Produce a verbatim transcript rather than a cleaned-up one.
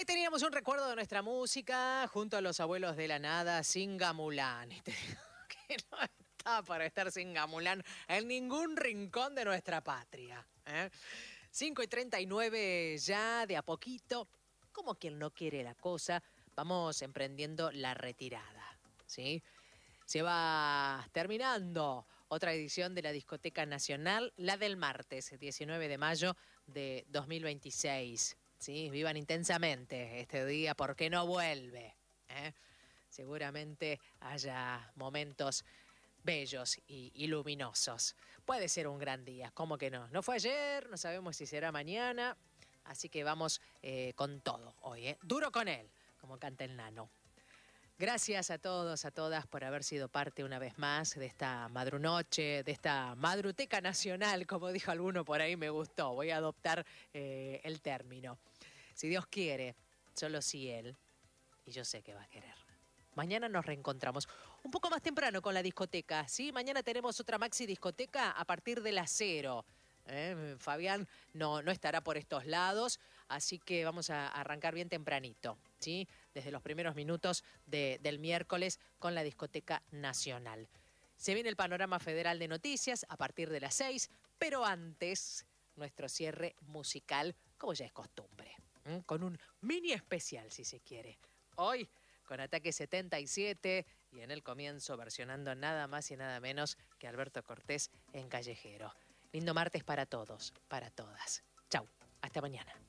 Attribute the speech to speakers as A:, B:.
A: teníamos un recuerdo de nuestra música junto a los abuelos de la nada, Singamulán. Y te digo que no está para estar Singamulán en ningún rincón de nuestra patria. ¿eh? cinco y treinta y nueve ya, de a poquito, como quien no quiere la cosa, vamos emprendiendo la retirada, ¿sí? Se va terminando otra edición de la Discoteca Nacional, la del martes, diecinueve de mayo de dos mil veintiséis. ¿Sí? Vivan intensamente este día porque no vuelve. ¿eh? Seguramente haya momentos bellos y, y luminosos. Puede ser un gran día, ¿cómo que no? No fue ayer, no sabemos si será mañana, así que vamos eh, con todo hoy. ¿eh? Duro con él, como canta el Nano. Gracias a todos, a todas por haber sido parte una vez más de esta madrunoche, de esta madruteca nacional, como dijo alguno por ahí, me gustó. Voy a adoptar eh, el término. Si Dios quiere, solo si Él, y yo sé que va a querer. Mañana nos reencontramos un poco más temprano con la discoteca, ¿sí? Mañana tenemos otra maxi discoteca a partir de las cero. ¿Eh? Fabián no, no estará por estos lados, así que vamos a arrancar bien tempranito, ¿sí? Desde los primeros minutos de, del miércoles con la Discoteca Nacional. Se viene el panorama federal de noticias a partir de las seis, pero antes nuestro cierre musical, como ya es costumbre, ¿eh? Con un mini especial, si se quiere. Hoy con Ataque setenta y siete y en el comienzo versionando nada más y nada menos que Alberto Cortés en Callejero. Lindo martes para todos, para todas. Chau, hasta mañana.